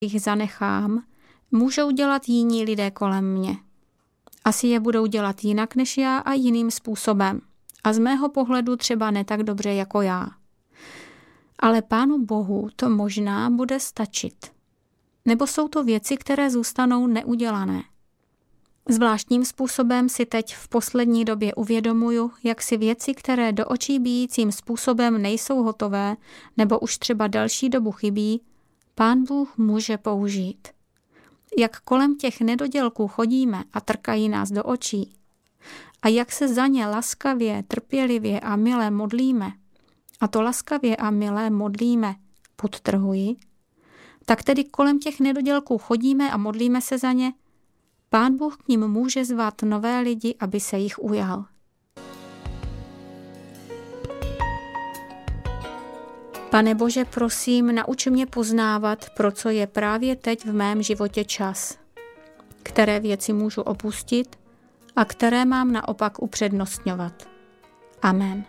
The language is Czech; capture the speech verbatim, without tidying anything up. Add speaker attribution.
Speaker 1: jich zanechám, můžou dělat jiní lidé kolem mě. Asi je budou dělat jinak než já a jiným způsobem. A z mého pohledu třeba ne tak dobře jako já. Ale Pánu Bohu to možná bude stačit. Nebo jsou to věci, které zůstanou neudělané. Zvláštním způsobem si teď v poslední době uvědomuju, jak si věci, které do očí bijícím způsobem nejsou hotové nebo už třeba další dobu chybí, Pán Bůh může použít. Jak kolem těch nedodělků chodíme a trkají nás do očí a jak se za ně laskavě, trpělivě a milé modlíme, a to laskavě a milé modlíme, podtrhuji, tak tedy kolem těch nedodělků chodíme a modlíme se za ně, Pán Bůh k nim může zvat nové lidi, aby se jich ujal. Pane Bože, prosím, nauč mě poznávat, pro co je právě teď v mém životě čas. Které věci můžu opustit a které mám naopak upřednostňovat. Amen.